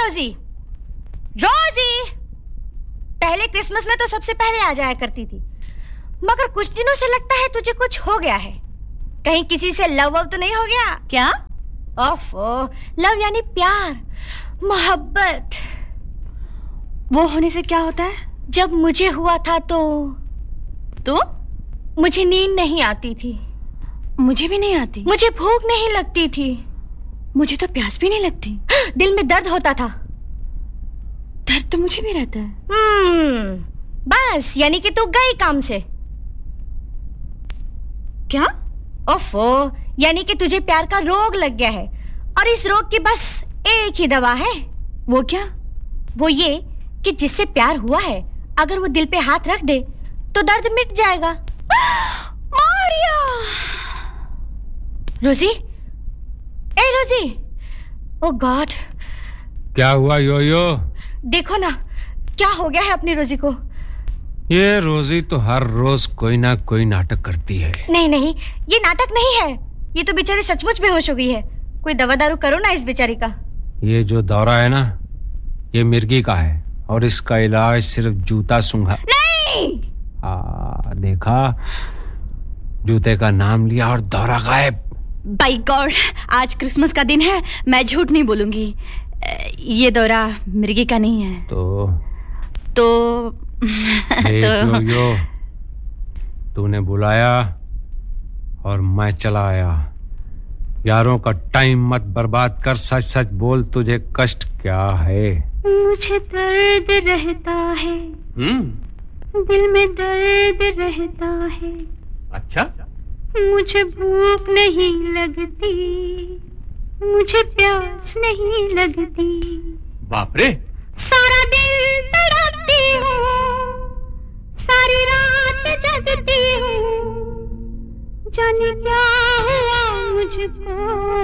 रोजी, रोजी पहले क्रिसमस में तो सबसे पहले आ जाया करती थी, मगर कुछ दिनों से लगता है तुझे कुछ हो गया है। कहीं किसी से लव तो नहीं हो गया? क्या? ओफो, लव यानी प्यार, मोहब्बत। वो होने से क्या होता है? जब मुझे हुआ था तो मुझे नींद नहीं आती थी। मुझे भी नहीं आती। मुझे भूख नहीं लगती थी। मुझे तो प्यास भी नहीं लगती। दिल में दर्द होता था। दर्द तो मुझे भी रहता है। बस यानी कि तू गई काम से। क्या? ओफो, यानी कि तुझे प्यार का रोग लग गया है और इस रोग की बस एक ही दवा है। वो क्या? वो ये कि जिससे प्यार हुआ है अगर वो दिल पे हाथ रख दे तो दर्द मिट जाएगा। मारिया! रोजी, ए रोजी, ओ गॉड! क्या हुआ योयो? देखो ना क्या हो गया है अपनी रोजी को। ये रोजी तो हर रोज कोई ना कोई नाटक करती है। नहीं, ये नाटक नहीं है, ये तो बेचारी सचमुच बेहोश हो गई है। कोई दवा दारू करो ना इस बेचारी का। ये जो दौरा है ना, ये मिर्गी का है और इसका इलाज सिर्फ जूता सूंघा। नहीं! देखा, जूते का नाम लिया और दौरा गायब। बाय गॉड, आज क्रिसमस का दिन है, मैं झूठ नहीं बोलूंगी। ये दौरा मिर्गी का नहीं है। तो यो, तूने बुलाया और मैं चला आया। यारों का टाइम मत बर्बाद कर, सच सच बोल, तुझे कष्ट क्या है? मुझे दर्द रहता है। दिल में दर्द रहता है। अच्छा? मुझे भूख नहीं लगती, मुझे प्यास नहीं लगती। बाप रे! सारा दिन तड़पती हूँ, सारी रात जगती हूँ, जाने क्या हुआ मुझको।